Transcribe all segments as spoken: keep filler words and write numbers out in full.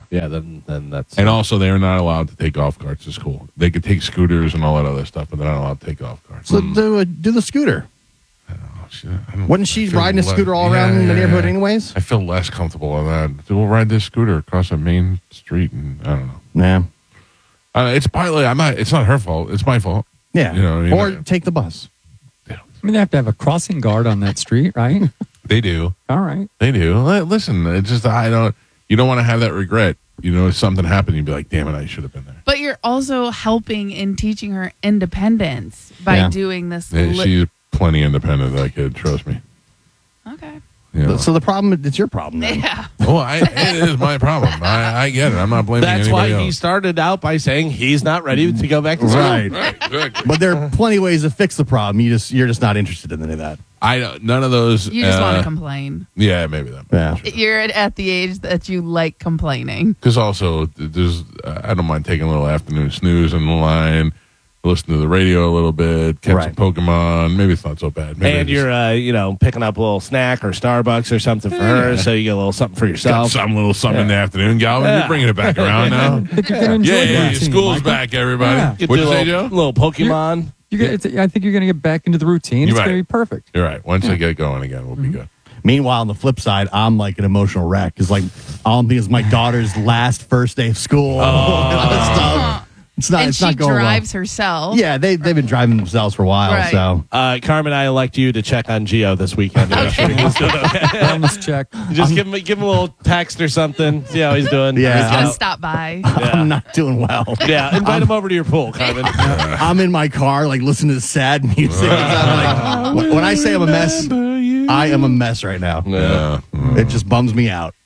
yeah, then then that's And also, they're not allowed to take golf carts to school. They could take scooters and all that other stuff, but they're not allowed to take golf carts. So do, uh, do the scooter. Oh, shit. I don't- Wasn't she I feel riding a le- scooter all Yeah, around the yeah, neighborhood yeah. anyways? I feel less comfortable on that. We'll ride this scooter across a main street, and I don't know. Yeah. Uh, it's partly. I'm not. It's not her fault. It's my fault. Yeah. You know what I mean? Or I- take the bus. I mean, they have to have a crossing guard on that street, right? They do. All right. They do. Li- Listen, it's just I don't. You don't want to have that regret. You know, if something happened, you'd be like, "Damn it, I should have been there." But you're also helping in teaching her independence by Yeah. doing this. Yeah, li- she's plenty independent. That kid, trust me. okay. You know. So the problem, it's your problem then. Yeah. Well, I, it is my problem. I, I get it. I'm not blaming that's why anybody he else. started out by saying he's not ready to go back to school. Right. Right, exactly. But there are plenty of ways to fix the problem. You just you're just not interested in any of that. I don't- none of those. You just uh, want to complain. Yeah, maybe that. Yeah. You're at the age that you like complaining. Because also, there's I don't mind taking a little afternoon snooze on the line, listen to the radio a little bit, catch Right. some Pokemon. Maybe it's not so bad. Maybe And I just you're, uh, you know, picking up a little snack or Starbucks or something for her, so you get a little something for got yourself. some little something in the afternoon, Galvin. Yeah. You're bringing it back around now. I think you're going to enjoy Yeah, yeah, the yeah. routine, School's Michael. back, everybody. Yeah. Get What'd the you say, little, Joe? little Pokemon. You're gonna, it's, I think you're going to get back into the routine. You're It's right. going to be perfect. You're right. Once I get going again, we'll Mm-hmm. be good. Meanwhile, on the flip side, I'm like an emotional wreck because like all I'm thinking is my daughter's last first day of school. and all that stuff. It's not. and it's she not going drives well. herself. Yeah, they they've been driving themselves for a while. Right. So Uh, Carmen, I elect you to check on Gio this weekend. Okay. Wellness check. Just give him, give him a little text or something. See how he's doing. Yeah. He's Reach gonna out. stop by. I'm not doing well. Yeah, invite him over to your pool, Carmen. I'm in my car, like listening to sad music. I'm like, when I say I'm a mess, I am a mess right now. Yeah. Uh, It just bums me out.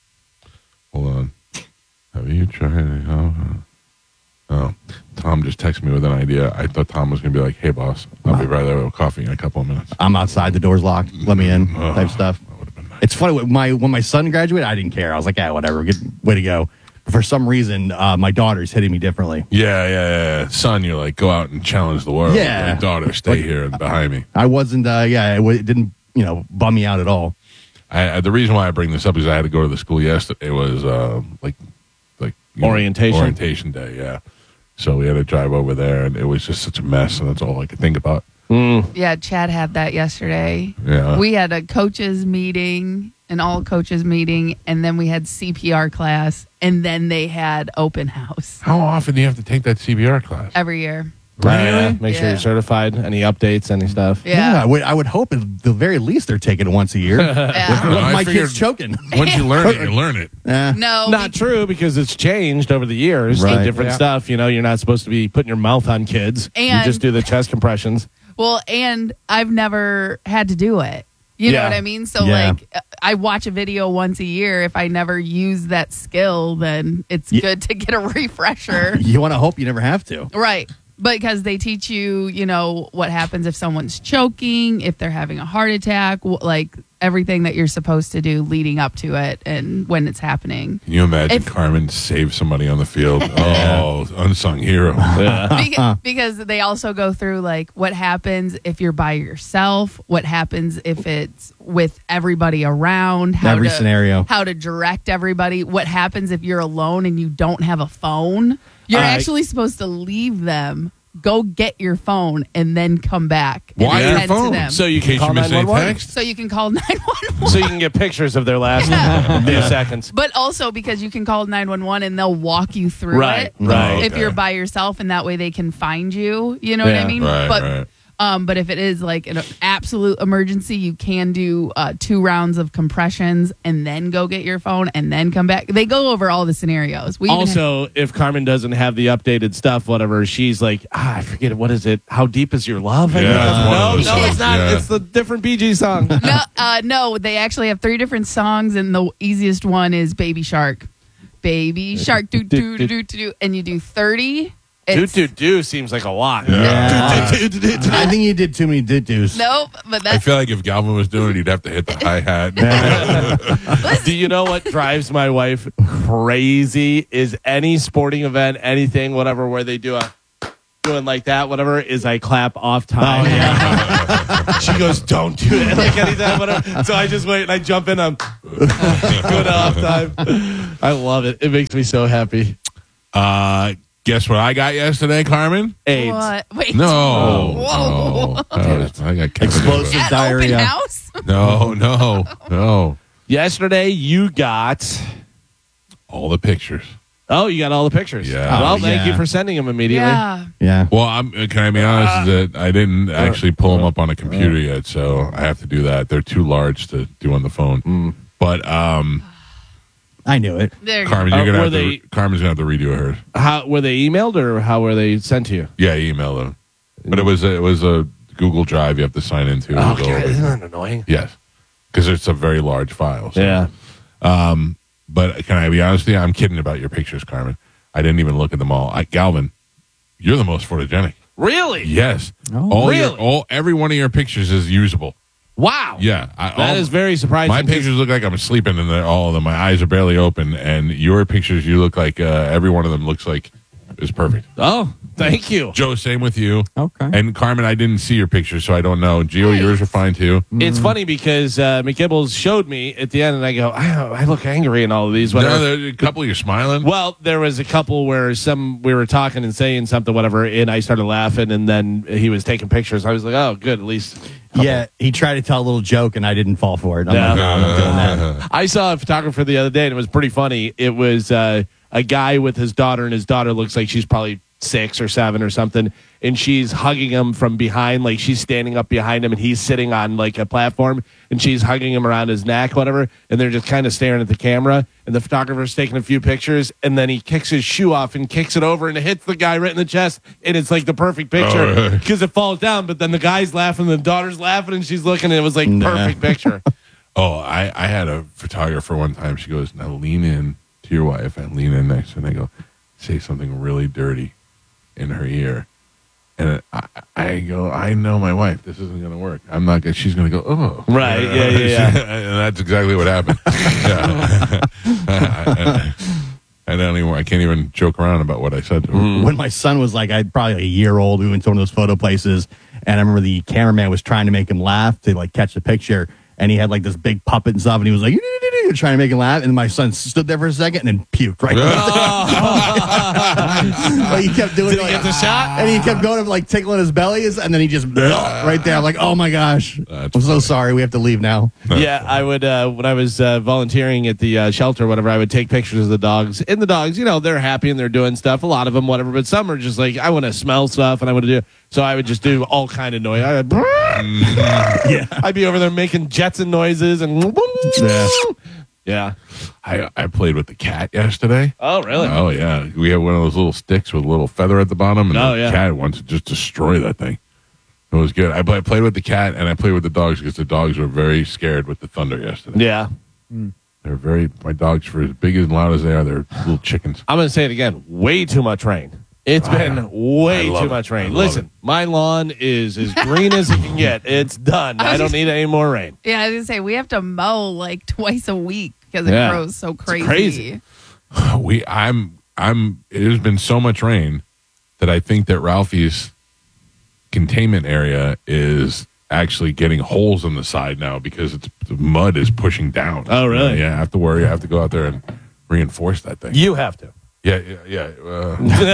Hold on. Have you tried? Oh, oh, Tom just texted me with an idea. I thought Tom was going to be like, "Hey, boss, I'll be right there with coffee in a couple of minutes." I'm outside, the door's locked. Let me in, Oh, type stuff. That would have been nice. It's funny when my when my son graduated, I didn't care. I was like, yeah, whatever, good way to go. But for some reason, uh, my daughter's hitting me differently. Yeah, yeah, yeah. Son, you're like, go out and challenge the world. Yeah. Like, daughter, stay here and behind me. I wasn't, uh, yeah, it, w- it didn't, you know, bum me out at all. I, I, the reason why I bring this up is I had to go to the school yesterday. It was uh, like, like you know, Orientation. orientation day. Yeah. So we had to drive over there, and it was just such a mess, and that's all I could think about. Yeah, Chad had that yesterday. Yeah. We had a coaches meeting, an all coaches meeting, and then we had C P R class, and then they had open house How often do you have to take that C B R class? every year. Uh, make sure Yeah. you're certified. Any updates, any stuff. I Yeah. would, I would hope at the very least they're taking it once a year. Yeah. What if I my figured- kid's choking? Once you learn it, you learn it. Eh. No. Not be- true because it's changed over the years. Right. The different Yeah. stuff. You know, you're not supposed to be putting your mouth on kids. you And- just do the chest compressions. Well, and I've never had to do it. You know Yeah. what I mean? So, Yeah. like, I watch a video once a year. If I never use that skill, then it's Ye- good to get a refresher. You want to hope you never have to. Right. Because they teach you, you know, what happens if someone's choking, if they're having a heart attack, wh- like everything that you're supposed to do leading up to it and when it's happening. Can you imagine If- Carmen save somebody on the field? Oh, unsung hero. Beca- because they also go through like what happens if you're by yourself, what happens if it's with everybody around, how Every to, scenario. how to direct everybody, what happens if you're alone and you don't have a phone. You're All right. actually supposed to leave them, go get your phone, and then come back. and Why your attend to phone? them. So you In can case call you miss any nine one one. text. so you can call nine one one. So you can get pictures of their last few seconds. But also because you can call nine one one and they'll walk you through Right, it. right. If Okay. you're by yourself and that way they can find you. You know what Yeah. I mean? Right, but right. um but if it is like an absolute emergency, you can do uh, two rounds of compressions and then go get your phone and then come back. They go over all the scenarios. We even Also, if Carmen doesn't have the updated stuff, whatever, she's like, ah, I forget it. What is it? How deep is your love? I Yeah, guess. it's one of no, those no, songs, it's not. yeah. It's the different Bee Gees song. no, uh, no, they actually have three different songs, and the easiest one is Baby Shark. Baby Shark, do do do do do, and you do thirty. Do It's- do do seems like a lot. Yeah. I think you did too many did do's. Nope, but I that's feel like if Galvin was doing it, he'd have to hit the hi hat. Do you know what drives my wife crazy? Is any sporting event, anything, whatever, where they do a doing like that, whatever, is I clap off time. Oh, yeah. She goes, don't do it. Like anytime, whatever. So I just wait and I jump in. I'm good off time. I love it. It makes me so happy. Uh, guess what I got yesterday, Carmen? AIDS. What? Wait. No. Whoa. No. Uh, I got Kevin Explosive Duva. At diarrhea. open house? No, no, no. Yesterday, you got. All the pictures. Oh, you got all the pictures. Yeah. Well, Oh, thank yeah. you for sending them immediately. Yeah. Yeah. Well, I'm, can I be honest is that I didn't actually pull them up on a computer yet, so I have to do that. They're too large to do on the phone. But um, I knew it. There you Carmen, Uh, you're gonna were have they- to. Carmen's gonna have to redo hers. How were they emailed or how were they sent to you? Yeah, email them. But it was a, it was a Google Drive you have to sign into. Oh, It was God, all- isn't that annoying? Yes, because it's a very large file. So. Yeah. But can I be honest with you? I'm kidding about your pictures, Carmen. I didn't even look at them all. I, Galvin, you're the most photogenic. Really? Yes. Oh. all Really? Your, all every one of your pictures is usable. Wow. Yeah, I, That all- is very surprising. My 'cause- pictures look like I'm sleeping, and all of them. My eyes are barely open. And your pictures, you look like uh, every one of them looks like is perfect. Oh, thank you. Joe, same with you. Okay. And Carmen, I didn't see your pictures, so I don't know. Gio, yours are fine too. It's funny because uh, McKibbles showed me at the end, and I go, I, I look angry in all of these. Whatever. No, there's a couple you're smiling. Well, there was a couple where some we were talking and saying something, whatever, and I started laughing, and then he was taking pictures. I was like, oh, good, at least. Yeah, he tried to tell a little joke, and I didn't fall for it. I'm Yeah. like, no, I'm not doing that. I saw a photographer the other day, and it was pretty funny. It was uh, a guy with his daughter, and his daughter looks like she's probably six or seven or something, and she's hugging him from behind, like she's standing up behind him, and he's sitting on like a platform, and she's hugging him around his neck, whatever, and they're just kind of staring at the camera, and the photographer's taking a few pictures, and then he kicks his shoe off and kicks it over, and it hits the guy right in the chest, and it's like the perfect picture Oh, really? because it falls down, but then the guy's laughing, the daughter's laughing, and she's looking, and it was like Nah. perfect picture. Oh, I, I had a photographer one time. She goes, now lean in to your wife and lean in next. And I go, say something really dirty in her ear. And I, I go, I know my wife. This isn't going to work. I'm not going to, she's going to go, oh. Right, yeah, yeah, yeah. And that's exactly what happened. Yeah. I, I, I don't even, I can't even joke around about what I said to her. When my son was like, I probably a year old, we went to one of those photo places, and I remember the cameraman was trying to make him laugh to like catch the picture, and he had like this big puppet and stuff, and he was like trying to make him laugh, and my son stood there for a second and then puked right. Like, he kept doing Did it, he like, get the shot? and he kept going like tickling his belly, and then he just right there. I'm like, oh my gosh, That's I'm so funny. sorry, we have to leave now. Yeah, I would, uh, when I was uh, volunteering at the uh, shelter, whatever, I would take pictures of the dogs. And the dogs, you know, they're happy and they're doing stuff, a lot of them, whatever, but some are just like, I want to smell stuff and I want to do, so I would just do all kind of noise. I would, Yeah, I'd be over there making Jetson noises and Yeah. yeah. I, I played with the cat yesterday. Oh, really? Oh, yeah. We have one of those little sticks with a little feather at the bottom, and Oh, the yeah. cat wants to just destroy that thing. It was good. I, play, I played with the cat, and I played with the dogs because the dogs were very scared with the thunder yesterday. Yeah. They're very, my dogs, for as big and loud as they are, they're little chickens. I'm going to say it again. Way too much rain. It's been I way love too it. much I rain. love Listen, it. my lawn is as green as it can get. It's done. I don't need any more rain. Yeah, I was gonna say we have to mow like twice a week because it Yeah. grows so crazy. crazy. We, I'm, I'm, it has been so much rain that I think that Ralphie's containment area is actually getting holes in the side now because it's, the mud is pushing down. Oh, really? Yeah, I have to worry. I have to go out there and reinforce that thing. You have to. Yeah, yeah, yeah. Uh,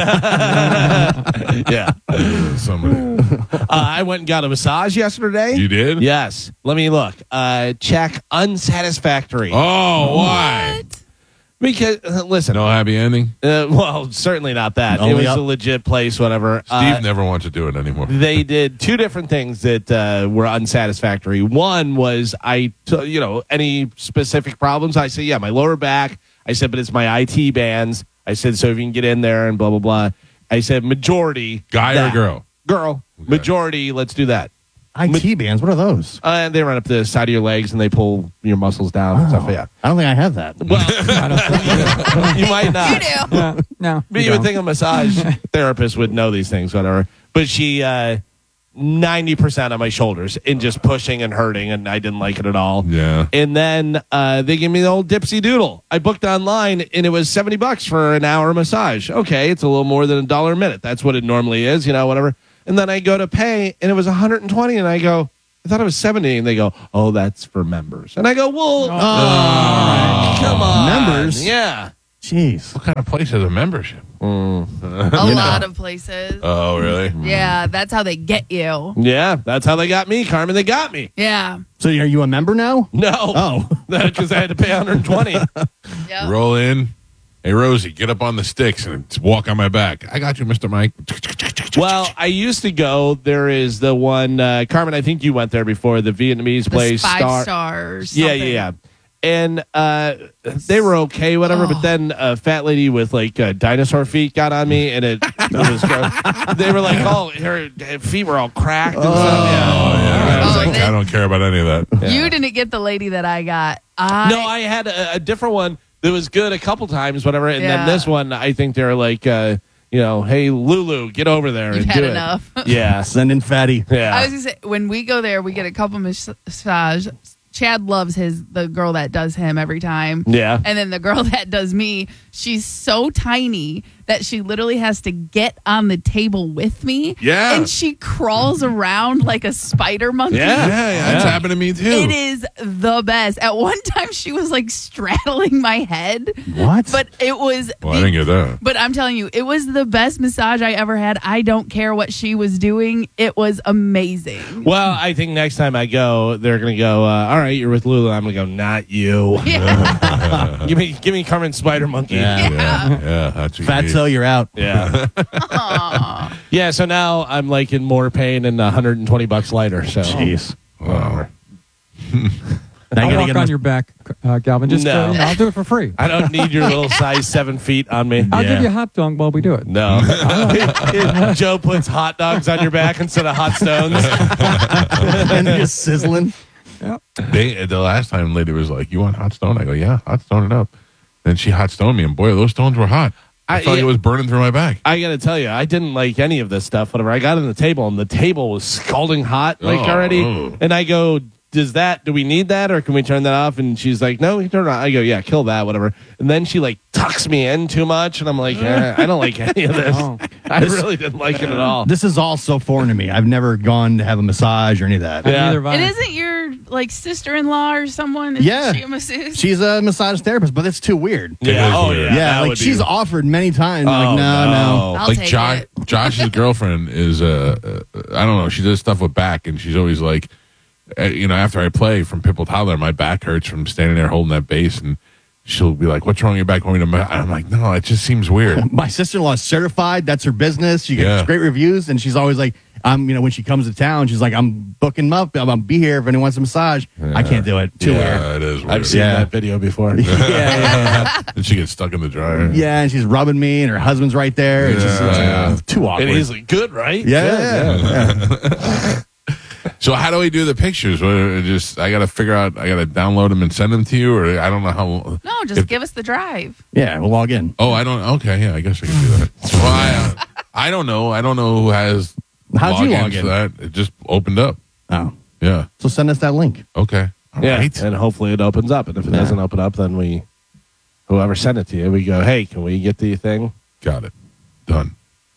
Yeah. somebody. Uh, I went and got a massage yesterday. You did? Yes. Let me look. Uh, check unsatisfactory. Oh, why? What? Because, uh, listen, No happy ending? uh, well, certainly not that. It Only was up. a legit place, whatever. Steve Uh, never wants to do it anymore. they did two different things that uh, were unsatisfactory. One was I, t- you know, any specific problems? I say, yeah, my lower back. I said, but it's my I T bands. I said, so if you can get in there and blah, blah, blah. I said, majority. Guy or that. girl? Girl. Majority, let's do that. I T bands. What are those? Uh, they run up the side of your legs and they pull your muscles down and stuff. Yeah. I don't think I have that. Well, you might not. You do. Yeah, no. But you would think a massage therapist would know these things, whatever. But she, uh, ninety percent on my shoulders and just pushing and hurting, and I didn't like it at all. Yeah. And then uh, they gave me the old Dipsy Doodle. I booked online, and it was seventy bucks for an hour massage. Okay, it's a little more than a dollar a minute. That's what it normally is, you know, whatever. And then I go to pay, and it was one hundred twenty, and I go, I thought it was seventy. And they go, oh, that's for members. And I go, well, Oh, come on. Members? Yeah. Jeez. What kind of place has a membership? A lot of places. Oh, really? Yeah, that's how they get you. Yeah, that's how they got me, Carmen. They got me. Yeah. So are you a member now? No. Oh. Because I had to pay one hundred twenty. Yep. Roll in. Hey, Rosie, get up on the sticks and walk on my back. I got you, Mister Mike. Well, I used to go. There is the one, uh, Carmen, I think you went there before, the Vietnamese The place. five Star. stars. Yeah, yeah, yeah. And uh, they were okay, whatever. Oh. But then a fat lady with like uh, dinosaur feet got on me, and it, it was gross. They were like, oh, her feet were all cracked and stuff. Yeah. Oh, yeah. I, was Oh, like, they- I don't care about any of that. You didn't get the lady that I got. I, No, I had a, a different one that was good a couple times, whatever. And Yeah. then this one, I think they're like, uh, you know, hey, Lulu, get over there You've and had do enough. it. Yeah. Send in fatty. Yeah. I was gonna say when we go there, we get a couple massage. Chad loves his the girl that does him every time. Yeah. And then the girl that does me, she's so tiny that she literally has to get on the table with me. Yeah. And she crawls around like a spider monkey. Yeah. Yeah, yeah, that's Yeah. happened to me too. It is the best. At one time, she was like straddling my head, What? but it was. Well, I the- didn't get that. But I'm telling you, it was the best massage I ever had. I don't care what she was doing. It was amazing. Well, I think next time I go, they're gonna go. Uh, all right, you're with Lulu. I'm gonna go. Not you. Yeah. give me, give me Carmen Spider Monkey. Yeah. Yeah, yeah, that's what you need. Fatso, you're out. Yeah. Aw. Yeah. So now I'm like in more pain and one hundred twenty bucks lighter. So Jeez. Wow. Now you I'll gotta walk get on him. your back, uh, Galvin. Just No. uh, you know, I'll do it for free. I don't need your little size seven feet on me. I'll Yeah. give you a hot dog while we do it. No. Joe puts hot dogs on your back instead of hot stones. and they're just sizzling. They, the last time, lady was like, "You want hot stone?" I go, "Yeah, hot stone it up." Then she hot stoned me, and boy, those stones were hot. I, I- felt like yeah. it was burning through my back. I got to tell you, I didn't like any of this stuff. Whatever. I got on the table, and the table was scalding hot, like Oh, already. oh. And I go, "Does that? Do we need that, or can we turn that off?" And she's like, "No, we can turn it on." I go, "Yeah, kill that, whatever." And then she like tucks me in too much, and I'm like, eh, "I don't like any of this. Oh. I really didn't like it at all." This is all so foreign to me. I've never gone to have a massage or any of that. Yeah. Neither have I. And isn't your like sister-in-law or someone? Is Yeah. she a masseuse? She's a massage therapist, but it's too weird. Yeah. is Oh weird. yeah. Yeah, that like would be- she's offered many times. Oh, like, no, no. I'll like take Josh, it. Josh's girlfriend is uh, uh, I don't know. She does stuff with back, and she's always like, uh, you know, after I play from Pipple Toddler, my back hurts from standing there holding that bass, and she'll be like, "What's wrong with your back?" Want me to? ma-" I'm like, "No, it just seems weird." My sister-in-law is certified. That's her business. She gets Yeah. great reviews, and she's always like, "I'm, you know, when she comes to town, she's like, I'm booking them up. I'm gonna be here if anyone wants a massage." I can't do it. Too yeah, it is. Weird. I've seen Yeah. that video before. weird. yeah, yeah, And she gets stuck in the dryer. yeah, and she's rubbing me, and her husband's right there. It's just it's, Yeah. uh, too awkward. And he's like, "Good, right?" yeah, Good, yeah, yeah. So how do we do the pictures? What, uh, just I got to figure out. I got to download them and send them to you, or I don't know how. No, just If- give us the drive. Yeah, we'll log in. Oh, I don't. Okay, yeah, I guess I can do that. Well, I, uh, I don't know. I don't know who has. How'd you logins log to in? that? It just opened up. Oh, Yeah. so send us that link. Okay. All Yeah, right. and hopefully it opens up. And if it Yeah. doesn't open up, then we, whoever sent it to you, we go, "Hey, can we get the thing?" Got it. Done.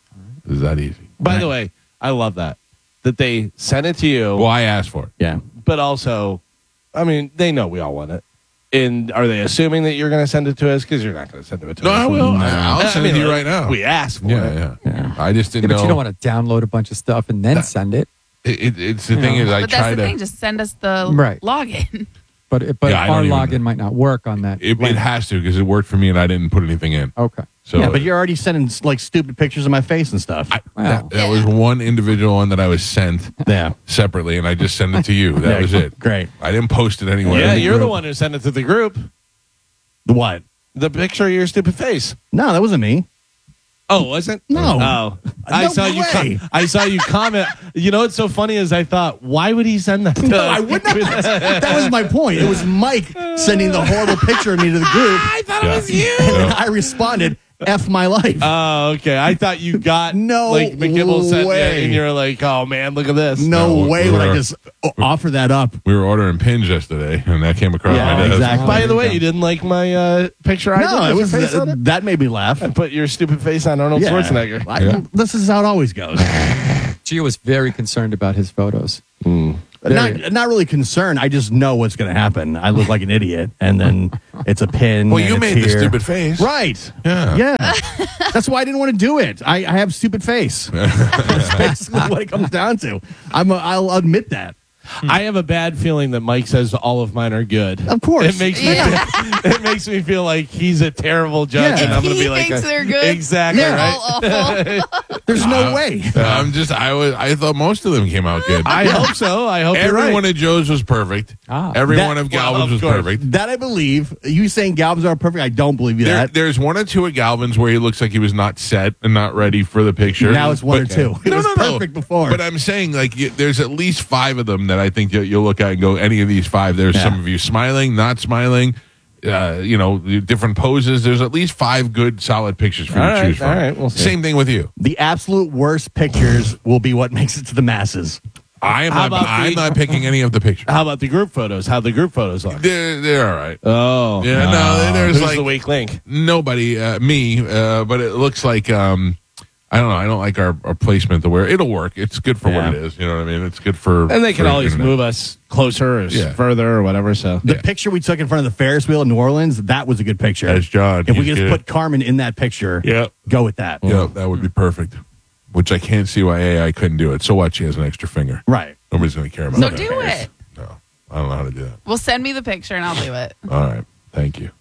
Is that easy? By the way, I love that that they sent it to you, Well, I asked for it. Yeah, but also, I mean, they know we all want it. And are they assuming that you're going to send it to us? Because you're not going to send it to No, us. I will. No. I'll I send mean, it to you like, right now. We asked for yeah, it. yeah, Yeah. I just Yeah, didn't but know. you don't want to download a bunch of stuff and then That- send it. it, it, it's the You thing know. is, I But try that's the to. thing. Just send us the Right. login. But it, but Yeah, I our don't even- login might not work on that. It, it link. has to because it worked for me and I didn't put anything in. Okay. So yeah, but you're already sending like stupid pictures of my face and stuff. I, Wow. that, that was one individual one that I was sent yeah, separately, and I just sent it to you. That Yeah, was it. Great. I didn't post it anywhere. Yeah, the you're the group. one who sent it to the group. The what? The picture of your stupid face. No, that wasn't me. Oh, was it? No. Oh, I No saw you. way. Com- I saw you comment. You know what's so funny is I thought, why would he send that? To No, us? I would not. That was my point. It was Mike sending the horrible picture of me to the group. I thought Yeah. it was you. And then I responded, F my life. Oh, okay. I thought you got No like McGibble sent way. you, and you're like, oh man, look at this. no no, way we would I were- just o- offer that up. We were ordering pins yesterday, and that came across Yeah, my desk. exactly. By the way, Yeah. you didn't like my uh, picture. I did No, with it your was face on it? that made me laugh. I put your stupid face on Arnold Yeah. Schwarzenegger. I- Yeah. This is how it always goes. Gio was very concerned about his photos. Uh, Not, not really concerned. I just know what's going to happen. I look like an idiot, and then it's a pin. Well, and you it's made the here. stupid face. Right. Yeah. Yeah. That's why I didn't want to do it. I, I have stupid face. That's basically what it comes down to. I'm a, I'll admit that. I have a bad feeling that Mike says all of mine are good. Of course. It makes me Yeah. feel, it makes me feel like he's a terrible judge, Yeah. and I'm going to He be like, thinks a- they're good. Exactly Yeah. right. All awful. There's no way. I'm just. I was. I thought most of them came out good. I hope so. I hope Every you're right. one of Joe's was perfect. Ah. Every That- one of well, Galvin's of was course. perfect. That I believe. You saying Galvin's are perfect? I don't believe you There, that. there's one or two at Galvin's where he looks like he was not set and not ready for the picture. Now it's one But- or two. It no, was no, no. perfect before. But I'm saying, like, you, there's at least five of them that I think you, you'll look at and go, any of these five. There's Yeah. some of you smiling, not smiling, uh, you know, different poses. There's at least five good, solid pictures for you All to right, choose from. all right, we'll see. Same thing with you. The absolute worst pictures will be what makes it to the masses. I am How not. about I'm the- not picking any of the pictures. How about the group photos? How the group photos look? They're they're all right. Oh, Yeah, no, there's Who's like the weak link? nobody, uh, me, uh, but it looks like um, I don't know. I don't like our, our placement the where it'll work. It's good for Yeah. what it is. You know what I mean? It's good for. And they can for always internet. move us closer or s- Yeah. further or whatever. So The Yeah. picture we took in front of the Ferris wheel in New Orleans, that was a good picture. That's John. If we He's could just good. put Carmen in that picture, Yeah. go with that. Yeah, that would be perfect. Which I can't see why A I couldn't do it. So what? She has an extra finger. Right. Nobody's going to care about So that. do it. No, I don't know how to do that. Well, send me the picture and I'll do it. All right, thank you.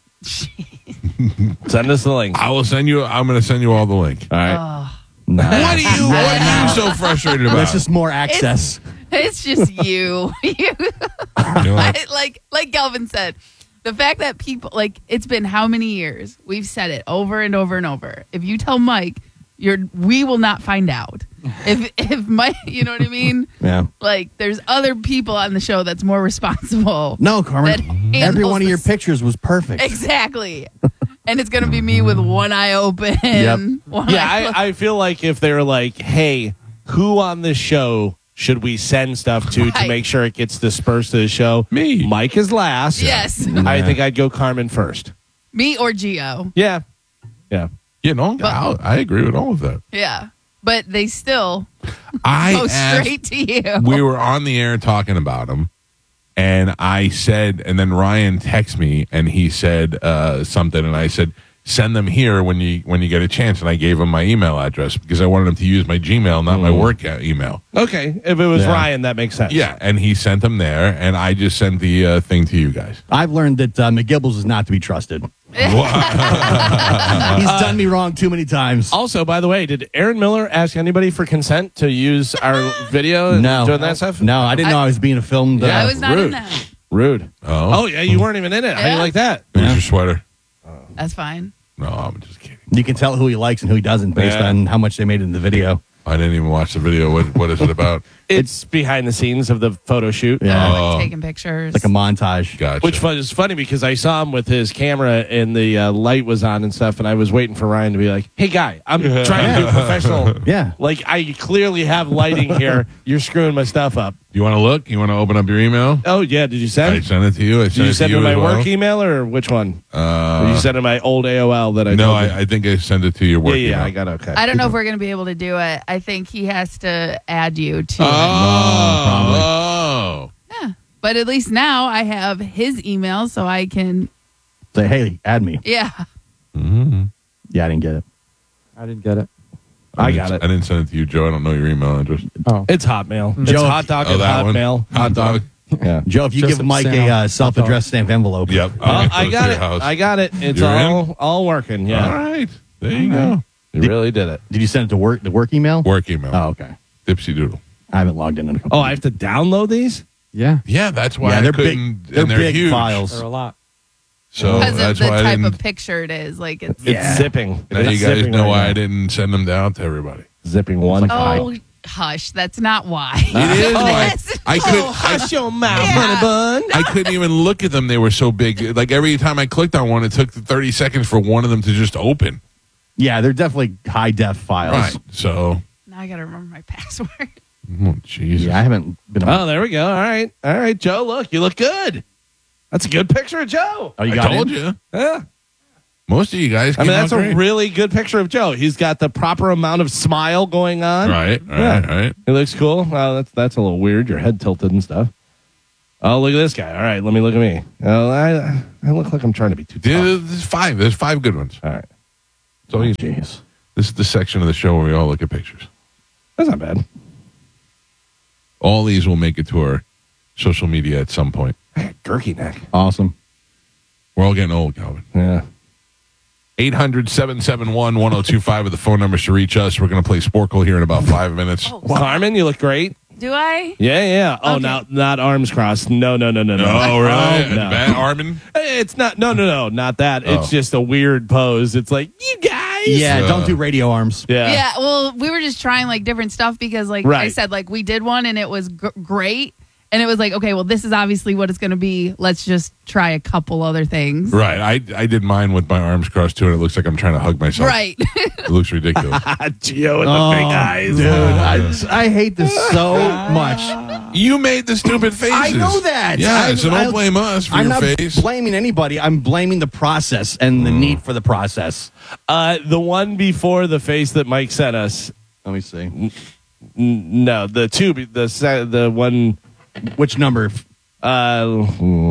send us the link. I will send you. I'm going to send you all the link. All right. Oh, No. What are you? What are you so frustrated about? That's just more access. it's just you. you. You know, I, like like Galvin said, the fact that people like it's been how many years we've said it over and over and over. If you tell Mike, you're we will not find out. If if Mike, you know what I mean? Yeah. Like there's other people on the show that's more responsible. No, that Carmen. Every handles one of your this- pictures was perfect. Exactly. And it's gonna be me with one eye open. Yep. one Yeah, eye I, I feel like if they were like, hey, who on this show should we send stuff to to Right. make sure it gets dispersed to the show? Me. Mike is last. Yes. I think I'd go Carmen first. me or Gio. Yeah. Yeah. you know, I, I agree with all of that. Yeah. But they still I go asked- straight to you. we were on the air talking about him, and I said, and then Ryan texted me, and he said uh, something, and I said, send them here when you when you get a chance, and I gave him my email address because I wanted him to use my Gmail, not my work uh, email. Okay. If it was Yeah. Ryan, that makes sense. Yeah, and he sent them there, and I just sent the uh, thing to you guys. I've learned that uh, McGibbles is not to be trusted. He's done me wrong too many times. Also, by the way, did Aaron Miller ask anybody for consent to use our video and No. doing that stuff? No, I didn't know I was being filmed. Uh, Yeah. I was not in rude. that. Rude. Oh, Oh, yeah, you weren't even in it. How do you Yeah. like that? who's Yeah. your sweater? That's fine. No, I'm just kidding. You can tell who he likes and who he doesn't based Yeah. on how much they made in the video. I didn't even watch the video. What What is it about? It's behind the scenes of the photo shoot. Yeah. Uh, Oh. like taking pictures. Like a montage. Gotcha. Which was funny because I saw him with his camera and the uh, light was on and stuff, and I was waiting for Ryan to be like, "Hey, guy, I'm trying to do professional. Yeah. Like, I clearly have lighting here. You're screwing my stuff up." you want to look? You want to open up your email? Oh yeah, did you I send? sent it to you. I Did sent you it send to me you my as well. work email or which one? or Uh, you sent it my old A O L that I no, told you? I, I think I sent it to your yeah, work yeah, email. I got it. Okay. I don't know if we're going to be able to do it. I think he has to add you to it. Oh, Yeah. But at least now I have his email so I can, Say, hey, add me. yeah. mm-hmm. Yeah, I didn't get it. I didn't get it. I didn't- got it. I didn't send it to you, Joe. I don't know your email address. Oh, It's Hotmail. It's Joe- hot dog Oh, at that one. Hotmail. Hot dog. Yeah. Joe, if you Just give Mike send a out- uh, self-addressed stamp envelope. Yep. Oh, I'll get I those got to it. your house. I got it. It's You're all all working. All Yeah. right. There you go. You really did it. Did you send it to work the work email? Work email. Oh, okay. Dipsy Doodle. I haven't logged in in a couple Oh, I have to download these? yeah. Yeah, that's why Yeah, I they're couldn't. big. They're, and they're big huge. files. There are a lot. So Because that's of the why I type didn't. of picture it is. Like it's, It's Yeah. zipping. now It's you guys zipping know right why now. I didn't send them out to everybody. Zipping one. oh, hush. That's not why. It is why Yes. I could. Oh, hush your mouth, Yeah. honey bun. I, I couldn't even look at them. They were so big. Like every time I clicked on one, it took thirty seconds for one of them to just open. Yeah, they're definitely high def files. Right. So, Now I got to remember my password. oh, Jesus. Yeah, I haven't been. Oh, there we go. All right. All right, Joe, look. You look good. That's a good picture of Joe. Oh, you I got told it? you. Yeah. Most of you guys I came mean, that's out a great. really good picture of Joe. He's got the proper amount of smile going on. Right, right, Yeah. right. It looks cool. Well, that's that's a little weird. Your head tilted and stuff. Oh, look at this guy. All right, let me look at me. Oh, I, I look like I'm trying to be too tough. There's five. There's five good ones. All right. So you, Jeez. this is the section of the show where we all look at pictures. That's not bad. All these will make it to our social media at some point. Gurky neck. Awesome. We're all getting old, Calvin. Yeah. eight hundred, seven seven one, one oh two five are the phone numbers to reach us. We're going to play Sporkle here in about five minutes. Oh, Carmen, you look great. do I? Yeah, yeah. Oh, Okay. not not arms crossed. No, no, no, no, no. Oh, really? Oh, no. Bad Armin? It's not. No, no, no. Not that. Oh. It's just a weird pose. It's like you guys. Yeah, Uh, don't do radio arms. Yeah. Yeah. Well, we were just trying like different stuff because, like I Right. said, like we did one and it was g- great, and it was like, okay, well, this is obviously what it's going to be. Let's just try a couple other things. Right. I, I did mine with my arms crossed, too, and it looks like I'm trying to hug myself. Right. It looks ridiculous. Gio with the Oh, big eyes. Dude, I, I hate this so much. You made the stupid faces. I know that. Yeah, I- so don't I- blame us for I'm your not face. blaming anybody. I'm blaming the process and the need for the process. Uh, the one before the face that Mike sent us. Let me see. N- no, the two. be- The se- the one. Which number? Uh,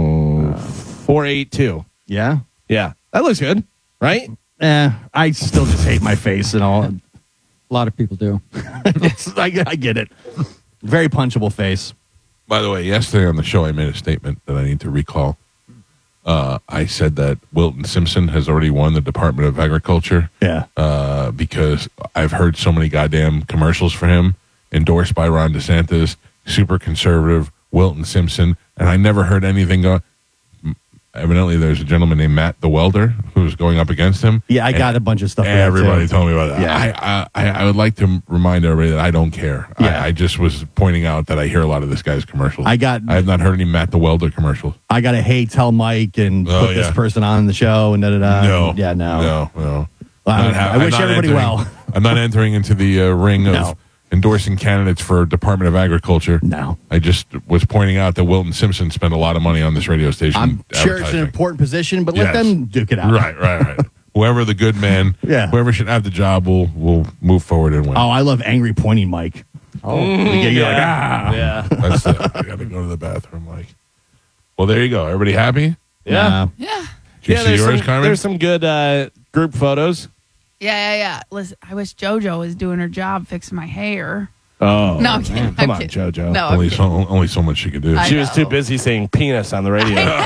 four eight two. Yeah. Yeah, that looks good, right? Eh, I still just hate my face and all. A lot of people do. It's, I, I get it. Very punchable face. By the way, yesterday on the show, I made a statement that I need to recall. Uh, I said that Wilton Simpson has already won the Department of Agriculture Yeah. uh, because I've heard so many goddamn commercials for him endorsed by Ron DeSantis, super conservative, Wilton Simpson, and I never heard anything go. Evidently, there's a gentleman named Matt the Welder who's going up against him. Yeah, I And got a bunch of stuff. for that, Everybody too. told me about that. Yeah. I, I, I would like to remind everybody that I don't care. Yeah. I, I just was pointing out that I hear a lot of this guy's commercials. I got- I have not heard any Matt the Welder commercials. I got to hey, tell Mike and Oh, put this yeah. person on the show and da da da. no. Yeah, no. No, no. Well, Not I, ha- I I'm wish not everybody entering- well. I'm not entering into the uh, ring of No. endorsing candidates for Department of Agriculture. No. I just was pointing out that Wilton Simpson spent a lot of money on this radio station. I'm sure it's an advertising. important position, but let Yes. them duke it out. Right, right, right. Whoever the good man, Yeah. whoever should have the job will will move forward and win. Oh, I love angry pointing Mike. Oh, yeah, you're like, ah. Yeah. That's the, I got to go to the bathroom, Mike. Well, there you go. Everybody happy? Yeah. Nah. Yeah. Did you Yeah, see there's yours, some, Carmen? there's some good uh, group photos. Yeah, yeah, yeah. Listen, I wish JoJo was doing her job fixing my hair. Oh, No, I'm kidding. come I'm on, kidding. JoJo. No, I'm only kidding. so only so much she could do. I She was too know. busy saying penis on the radio. Okay.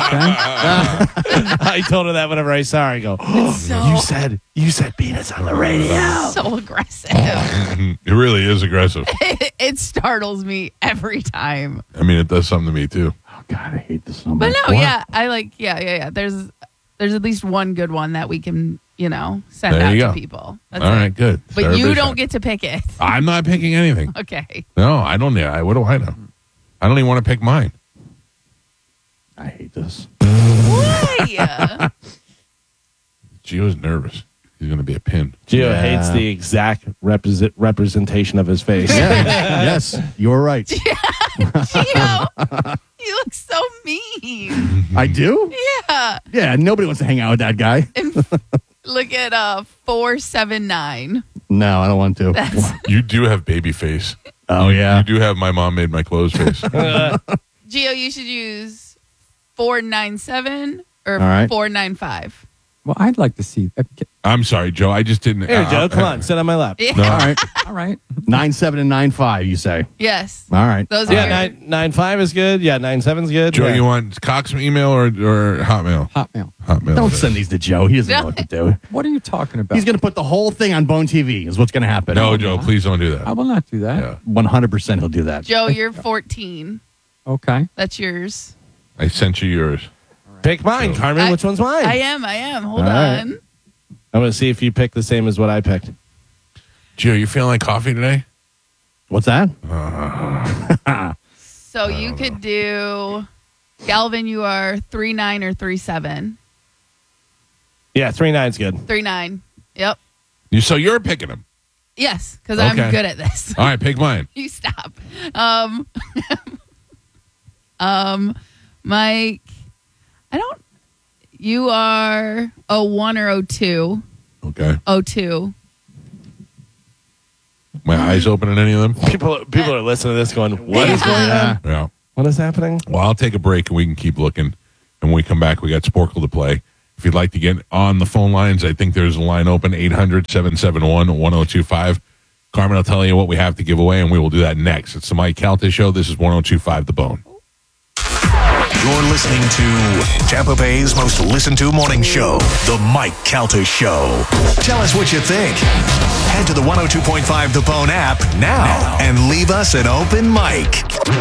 I told her that whenever I saw her. I go, oh, So- you said you said penis on the radio. So aggressive. It really is aggressive. it, it startles me every time. I mean, it does something to me too. Oh, God, I hate this number. But no, What? yeah, I like, yeah, yeah, yeah. There's, there's at least one good one that we can, you know, send There out you to go. people. That's All it. right, good. So But you everybody's don't happy. get to pick it. I'm not picking anything. Okay. No, I don't. Yeah, what do I know? I don't even want to pick mine. I hate this. Why? Gio's nervous. He's going to be a pin. Gio Yeah. hates the exact represent, representation of his face. Yeah. Yes, you're right. Gio, you look so mean. I do? Yeah. Yeah, nobody wants to hang out with that guy. And look at uh four seven nine. No, I don't want to. That's You do have baby face. Oh, yeah. You do have my mom made my clothes face. Gio, you should use four nine seven or All right. four nine five. Well, I'd like to see. uh, I'm sorry, Joe. I just didn't. Here, uh, Joe, uh, come on, sit on my lap. Yeah. No. All right. All right. Nine seven and nine five, you say. Yes. All right. Those are Yeah, your- nine nine five is good. Yeah, nine seven's good. Joe, yeah. you want Cox email or, or Hotmail? Hotmail. Hotmail. Don't send these to Joe. He doesn't know what to do. What are you talking about? He's going to put the whole thing on Bone T V is what's going to happen. No, Joe, please don't do I that. will not do that. Yeah. one hundred percent he'll do that. Joe, you're fourteen. Okay. That's yours. I sent you yours. Pick mine, Carmen. I- Which one's mine? I am. I am. Hold All right. on. I'm going to see if you pick the same as what I picked. Gio, you feeling like coffee today? What's that? So you could do Galvin. You are three nine or three seven. Yeah, three nine's good. Three nine. Yep. You so you're picking them. Yes, because I'm Okay. good at this. All right, pick mine. You stop. Um, um, Mike, I don't. You are oh one or oh two. Okay. oh two. My eyes open in any of them? People, people are listening to this going, "What is going on? Yeah. What is happening?" Well, I'll take a break and we can keep looking. And when we come back, we got Sporkle to play. If you'd like to get on the phone lines, I think there's a line open, eight hundred, seven seven one, one oh two five. Carmen will tell you what we have to give away, and we will do that next. It's the Mike Calta Show. This is one oh two five The Bone. You're listening to Tampa Bay's most listened to morning show, The Mike Calta Show. Tell us what you think. Head to the one oh two point five The Bone app now and leave us an open mic.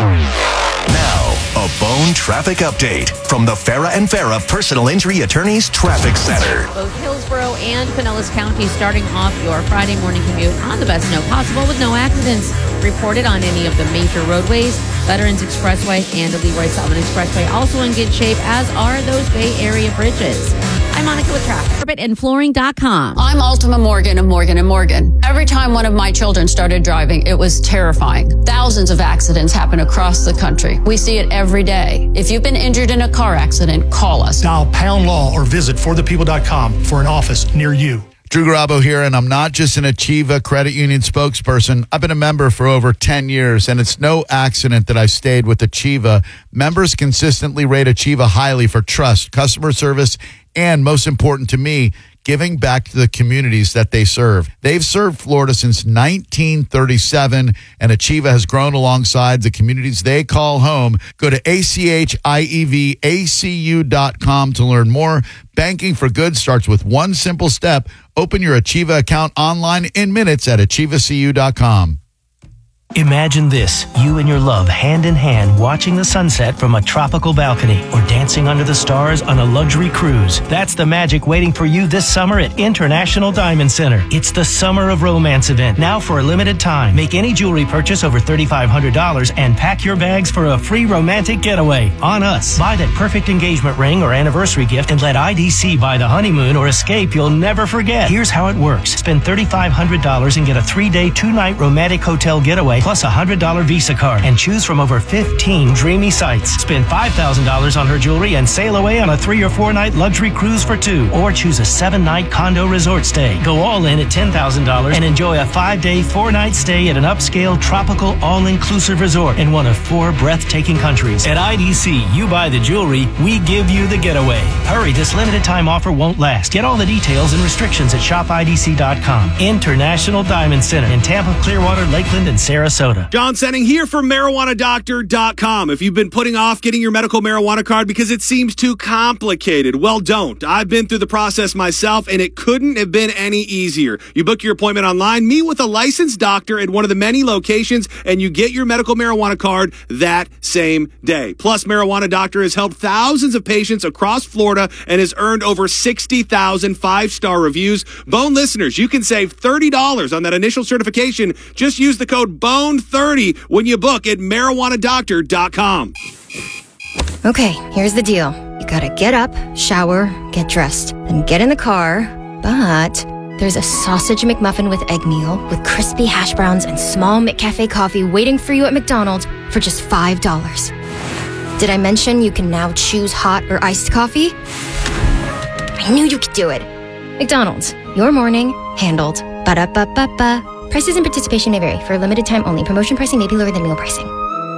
Now, a Bone traffic update from the Farah and Farah Personal Injury Attorneys Traffic Center. Both Hillsborough and Pinellas County starting off your Friday morning commute on the best snow possible with no accidents reported on any of the major roadways. Veterans Expressway and the Leroy Sullivan Expressway also in good shape, as are those Bay Area bridges. I'm Monica with traffic. Carpet and flooring dot com. I'm Ultima Morgan of Morgan and Morgan. Every time one of my children started driving, it was terrifying. Thousands of accidents happen across the country. We see it every day. If you've been injured in a car accident, call us. Dial pound law or visit for the people dot com for an office near you. Drew Garabo here, and I'm not just an Achieva Credit Union spokesperson. I've been a member for over ten years, and it's no accident that I stayed with Achieva. Members consistently rate Achieva highly for trust, customer service, and most important to me, giving back to the communities that they serve. They've served Florida since nineteen thirty-seven, and Achieva has grown alongside the communities they call home. Go to A C H I E V A C U dot com to learn more. Banking for good starts with one simple step. Open your Achieva account online in minutes at Achieva C U dot com. Imagine this, you and your love hand in hand watching the sunset from a tropical balcony or dancing under the stars on a luxury cruise. That's the magic waiting for you this summer at International Diamond Center. It's the Summer of Romance event, now for a limited time. Make any jewelry purchase over three thousand five hundred dollars and pack your bags for a free romantic getaway on us. Buy that perfect engagement ring or anniversary gift and let I D C buy the honeymoon or escape you'll never forget. Here's how it works. Spend three thousand five hundred dollars and get a three-day, two-night romantic hotel getaway plus a one hundred dollars Visa card and choose from over fifteen dreamy sites. Spend five thousand dollars on her jewelry and sail away on a three or four night luxury cruise for two, or choose a seven night condo resort stay. Go all in at ten thousand dollars and enjoy a five day, four night stay at an upscale tropical all-inclusive resort in one of four breathtaking countries. At I D C, you buy the jewelry, we give you the getaway. Hurry, this limited time offer won't last. Get all the details and restrictions at shop I D C dot com. International Diamond Center in Tampa, Clearwater, Lakeland, and Sarasota. John Senning here for marijuana doctor dot com. If you've been putting off getting your medical marijuana card because it seems too complicated, well, don't. I've been through the process myself, and it couldn't have been any easier. You book your appointment online, meet with a licensed doctor at one of the many locations, and you get your medical marijuana card that same day. Plus, Marijuana Doctor has helped thousands of patients across Florida and has earned over sixty thousand five-star reviews. Bone listeners, you can save thirty dollars on that initial certification. Just use the code BONE thirty when you book at marijuana doctor dot com. Okay, here's the deal. You gotta get up, shower, get dressed, then get in the car, but there's a sausage McMuffin with egg meal with crispy hash browns and small McCafe coffee waiting for you at McDonald's for just five dollars. Did I mention you can now choose hot or iced coffee? I knew you could do it. McDonald's, your morning, handled. Ba-da-ba-ba-ba. Prices and participation may vary. For a limited time only. Promotion pricing may be lower than meal pricing.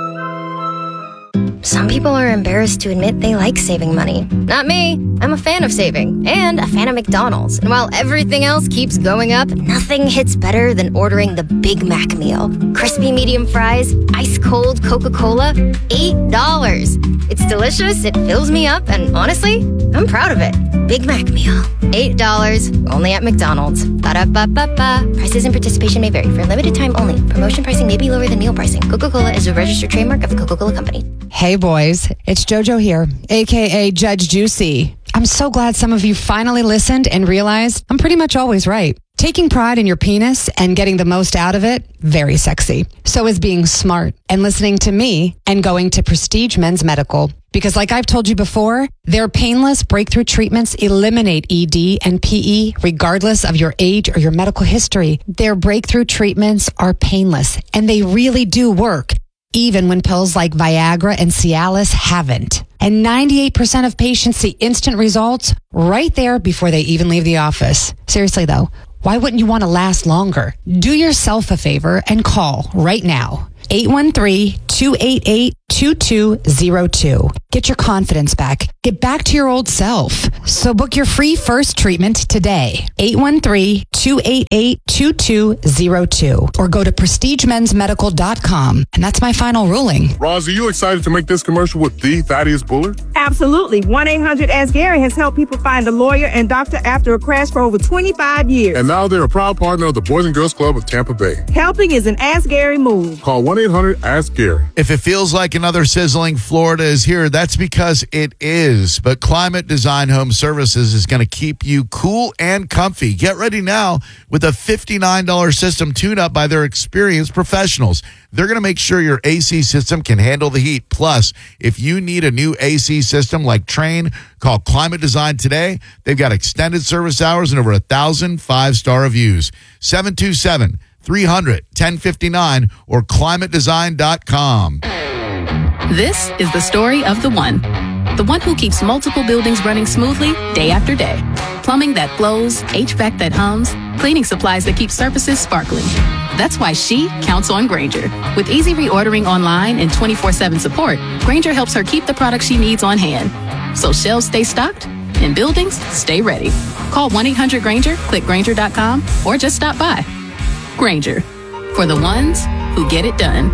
Some people are embarrassed to admit they like saving money. Not me. I'm a fan of saving and a fan of McDonald's. And while everything else keeps going up, nothing hits better than ordering the Big Mac meal. Crispy medium fries, ice cold Coca-Cola, eight dollars. It's delicious, it fills me up, and honestly, I'm proud of it. Big Mac meal, eight dollars, only at McDonald's. Ba-da-ba-ba-ba. Prices and participation may vary. For a limited time only. Promotion pricing may be lower than meal pricing. Coca-Cola is a registered trademark of the Coca-Cola Company. Hey boys, it's JoJo here, aka Judge Juicy. I'm so glad some of you finally listened and realized I'm pretty much always right. Taking pride in your penis and getting the most out of it, very sexy. So is being smart and listening to me and going to Prestige Men's Medical. Because like I've told you before, their painless breakthrough treatments eliminate E D and P E regardless of your age or your medical history. Their breakthrough treatments are painless and they really do work. even when pills like Viagra and Cialis haven't. And ninety-eight percent of patients see instant results right there before they even leave the office. Seriously, though, why wouldn't you want to last longer? Do yourself a favor and call right now. eight one three, two eight eight, two two zero two. Get your confidence back. Get back to your old self. So book your free first treatment today. eight one three, two eight eight, two two zero two. Or go to prestige mens medical dot com. And that's my final ruling. Roz, are you excited to make this commercial with the Thaddeus Bullard? Absolutely. one eight hundred ask Gary has helped people find a lawyer and doctor after a crash for over twenty-five years. And now they're a proud partner of the Boys and Girls Club of Tampa Bay. Helping is an Ask Gary move. Call one eight hundred ask Gary. If it feels like another sizzling Florida is here, that's because it is. But Climate Design Home Services is going to keep you cool and comfy. Get ready now with a fifty-nine dollars system tune-up by their experienced professionals. They're going to make sure your A C system can handle the heat. Plus, if you need a new A C system like Train, call Climate Design today. They've got extended service hours and over a thousand five-star reviews. seven two seven, three hundred, ten fifty-nine or climate design dot com. This is the story of the one. The one who keeps multiple buildings running smoothly day after day. Plumbing that flows, H V A C that hums, cleaning supplies that keep surfaces sparkling. That's why she counts on Grainger. With easy reordering online and twenty-four seven support, Grainger helps her keep the products she needs on hand. So shelves stay stocked and buildings stay ready. Call one eight hundred Grainger, click Grainger dot com, or just stop by. Grainger, for the ones who get it done.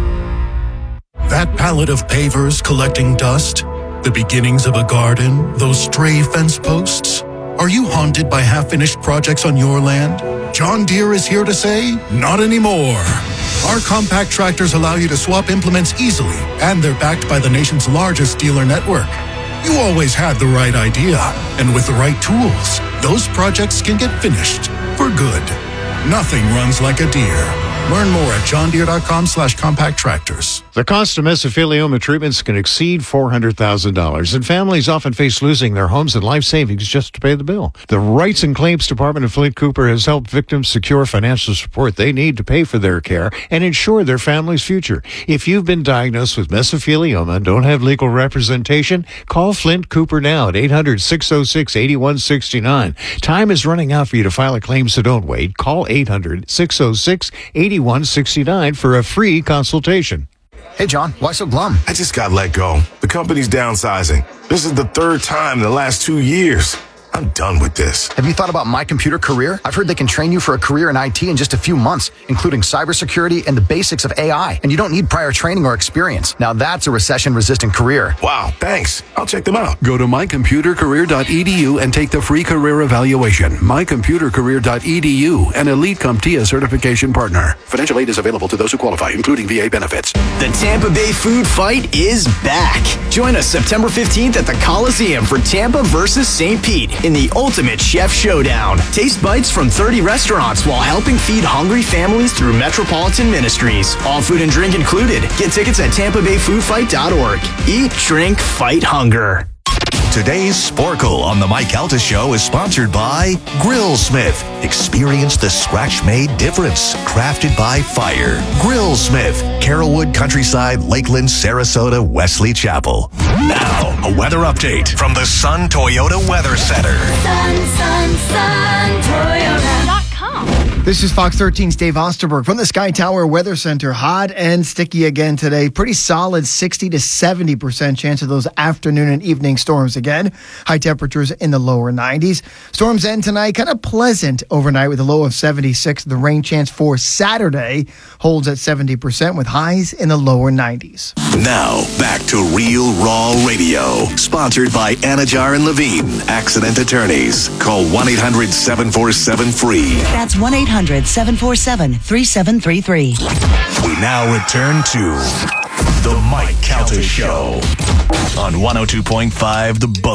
That pallet of pavers collecting dust, the beginnings of a garden, those stray fence posts. Are you haunted by half-finished projects on your land? John Deere is here to say, not anymore. Our compact tractors allow you to swap implements easily, and they're backed by the nation's largest dealer network. You always had the right idea, and with the right tools, those projects can get finished for good. Nothing runs like a Deere. Learn more at john deere dot com slash compact tractors. The cost of mesothelioma treatments can exceed four hundred thousand dollars, and families often face losing their homes and life savings just to pay the bill. The Rights and Claims Department of Flint Cooper has helped victims secure financial support they need to pay for their care and ensure their family's future. If you've been diagnosed with mesothelioma and don't have legal representation, call Flint Cooper now at eight hundred, six oh six, eight one six nine. Time is running out for you to file a claim, so don't wait. Call eight hundred, six oh six, eight one six nine for a free consultation. Hey, John, why so glum? I just got let go. The company's downsizing. This is the third time in the last two years. I'm done with this. Have you thought about My Computer Career? I've heard they can train you for a career in I T in just a few months, including cybersecurity and the basics of A I. And you don't need prior training or experience. Now that's a recession-resistant career. Wow, thanks. I'll check them out. Go to my computer career dot e d u and take the free career evaluation. my computer career dot e d u, an elite CompTIA certification partner. Financial aid is available to those who qualify, including V A benefits. The Tampa Bay Food Fight is back. Join us September fifteenth at the Coliseum for Tampa versus Saint Pete in the ultimate chef showdown. Taste bites from thirty restaurants while helping feed hungry families through Metropolitan Ministries. All food and drink included. Get tickets at tampa bay food fight dot org. Eat, drink, fight hunger. Today's Sporkle on the Mike Calta Show is sponsored by Grillsmith. Experience the scratch-made difference. Crafted by fire. Grillsmith. Carrollwood, Countryside, Lakeland, Sarasota, Wesley Chapel. Now, a weather update from the Sun Toyota Weather Center. Sun, sun, sun, Toyota dot com. This is Fox thirteen's Dave Osterberg from the Sky Tower Weather Center. Hot and sticky again today. Pretty solid sixty to seventy percent chance of those afternoon and evening storms again. High temperatures in the lower nineties. Storms end tonight, kind of pleasant overnight with a low of seventy-six. The rain chance for Saturday holds at seventy percent with highs in the lower nineties. Now, back to Real Raw Radio. Sponsored by Anajar and Levine, Accident Attorneys. Call one eight hundred, seven four seven, F R E E. That's one eight hundred, seven four seven, three seven three three. We now return to The Mike Calta Show on one oh two point five The Bone.